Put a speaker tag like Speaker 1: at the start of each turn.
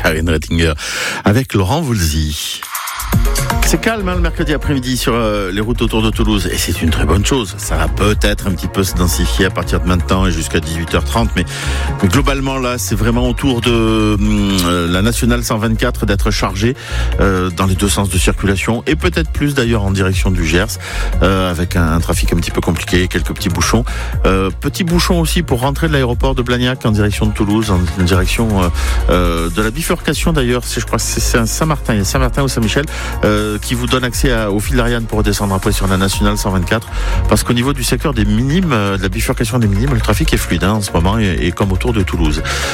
Speaker 1: Karine Rettinger avec Laurent Voulzy. C'est calme le mercredi après-midi sur les routes autour de Toulouse et c'est une très bonne chose. Ça va peut-être un petit peu se densifier à partir de maintenant et jusqu'à 18h30, mais globalement là c'est vraiment autour de la nationale 124 d'être chargée dans les deux sens de circulation et peut-être plus d'ailleurs en direction du Gers avec un trafic un petit peu compliqué, quelques petits bouchons. Petits bouchons aussi pour rentrer de l'aéroport de Blagnac en direction de Toulouse, en direction de la bifurcation d'ailleurs, je crois que c'est Saint-Martin, il y a Saint-Martin ou Saint-Michel qui vous donne accès au fil d'Ariane pour redescendre après sur la nationale 124 parce qu'au niveau du secteur des Minimes, de la bifurcation des Minimes, le trafic est fluide en ce moment et comme autour de Toulouse.